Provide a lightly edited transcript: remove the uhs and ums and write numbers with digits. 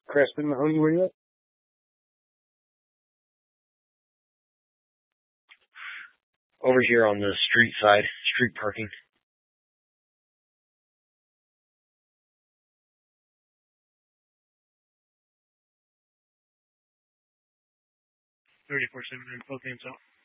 Crespin Mahoney, where you at? Over here on the street side, street parking. 3479, both names out.